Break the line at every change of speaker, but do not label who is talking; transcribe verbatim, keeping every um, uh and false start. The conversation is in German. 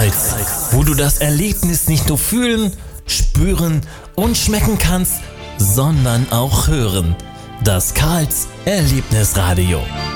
Karls, wo du das Erlebnis nicht nur fühlen, spüren und schmecken kannst, sondern auch hören. Das Karls Erlebnisradio.